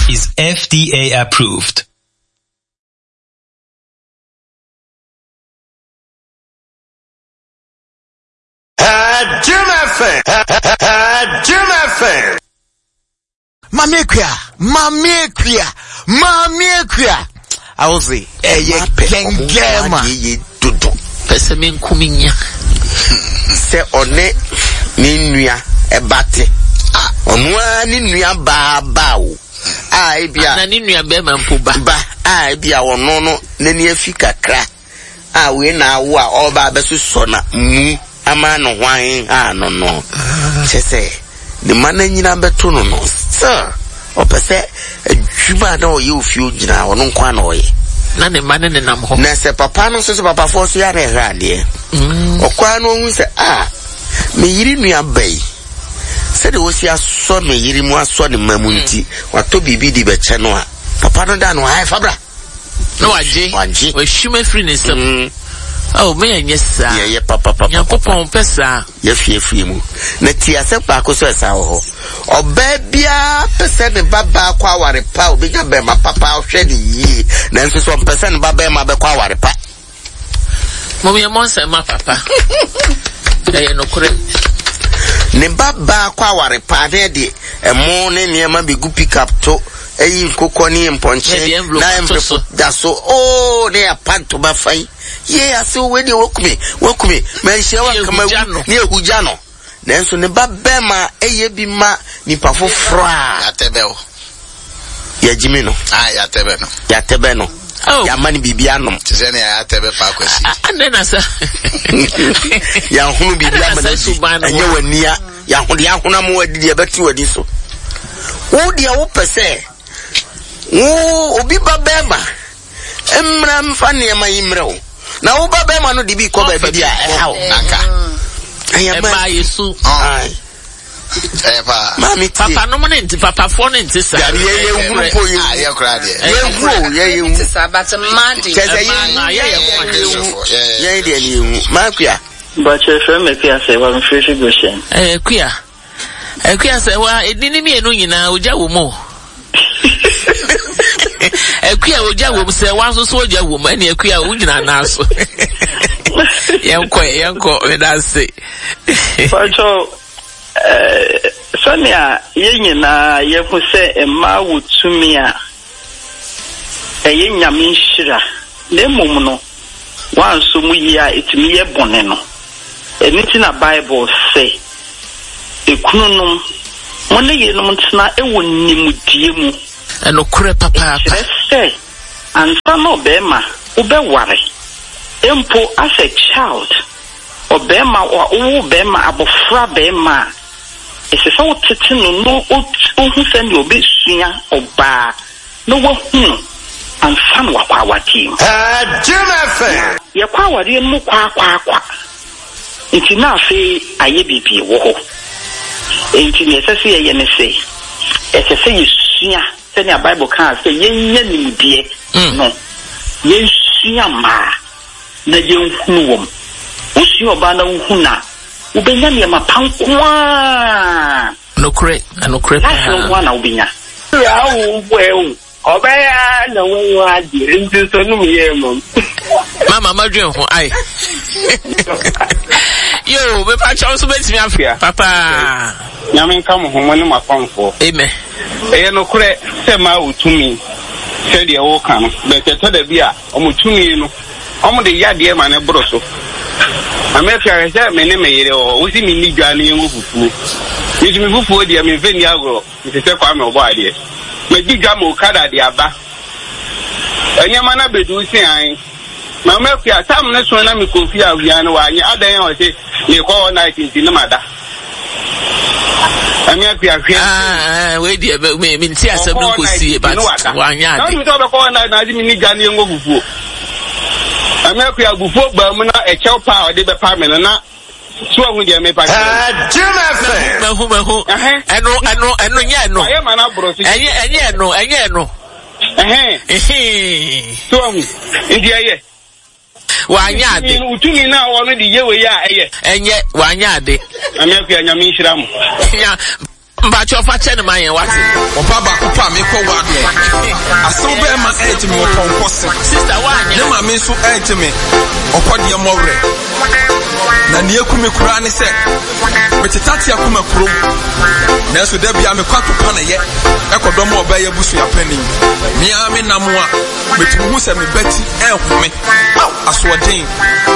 is FDA approved. Jim FM. Mami Equia. I will say, Gengema. Pesamin Kuminya. Se one Ninuya ebate. Onwa Ninuya ba. I be a Ninuya Bema Puba. I be a wono neni afika kra. We na wa oba besu sona mu amano hwan no. Say the man nyina beto no no. Sir, opese adwuma na oye ofio gina wono kwa na oye. Na ne man ne nam ho. Na se papa no so papa fo so ya na hra de. Okwa no hu se me yiri nua bai. Se de wosi aso me yiri mu aso ne mamunti. Wato bibi di be che no a. Papa no da no ai fabra. No waje. We shume free ne sem. Oh, me and yes, sir. Yeah, papa. Papa, pesa. Yes, mu. Na tia se pa ko so esa ho. Obebia pese ne baba kwa ware pa obi ga be ma papa hwe ne yi. Na nso so pese ne baba ma be kwa ware pa. Mommy monse ma papa. Ya no kure. Ne baba kwa ware pa de emo ne niam be gu pick up to eyi kokko ni mponche na empepo da so ne apanto ba fai. Yeah, so when you walk me, man, she wa kama near Hujano. Then so ne babema eyebi ma ni pafo fra. Yatebeo. Ya Jimino. Yatebeno. Yatebeno. Oh. Ya mani bibiano. Tizeni yatebe pa kwesi. Anena sa. Ya hunu bibiano na enye wania. Ya hunu mu wadi abeti wadi so. Wo dia wo pese. Wo obi babema. Emra mfane ma yimre. Na uba be ma no di bi ko ba bi dia naka eba yesu mami papa no mo nti papa fo no nti sa ye wuru po ye kra de ye wuru sa but madi ye de ni makua but you me pia say wa mfresh goshen kua say wa edini mi enu nyina oja wo mo Equia oja wo se wan so oja wo ma na equia ugina na so yanko we da say Pacho Sonia yenyina ye hu se emma wutumi a nyame nhira na mum no wan so mu yi a etimi ye bone no eniti na Bible say ekununum mo ne ye no mtena ewo nimudie mu eno kure papa say and some obema ubeware empo as a child obema or ubema abofra bema ese so tete no ohu send you be sua oba no wo hu and some wakwa wati Jim yakwa wari mu kwa nti na afi aye bibi wo ho nti ne sese ye ne sei ese se yesua send your Bible can say yenya nimdie no yesua ma na yenhunu wom usi oba na uhuna ubenya ne mapankwa no kure na so na ubenya rawo wewu obaya na wewu adi nti so no me mom mama madwen ho ai yo be pa chawo so betimi afia papa nyame nka mo ho ne mapanfo amen no kure se ma utumi se de wo kan be teto da bia omutumi no omo de yade ma ne broso amefia se me ne meyere o usi mi ni dwa ne ngu fufu yiti mi fufu de me veni agro mi se kwa me obo ade me digwa mo kada de aba enyama na bedu si an ma mefia tam ne so na mi kofi awia no wa anya adan o se me ko na tinti ne mada we dear me nti asem no ko sie but wanya ade na be ko na di mi ni gane ngo fufu amekua gufu ba mu na echew pa o de be pa me na so hu de me pa mahu eno nya no aye mana bro si enye no so hu ndi aye wanya ade utumi na wo no di yewe ya aye enye wanya ade amekua nyame nhira mu Mpacho fa chen ma yen wate. Oba ba ko pa me ko wado. Aso be ma enti me okonkose. Sister wa anya. Ne ma me so enti me okode mowre. Na ne akume kura ne se. Me tetati akuma kuro. Na so da bia me kwato pa na ye. Ekodom oba ye busu ya panin. Me a me namoa. Metumu se me beti ehome. Aso odin.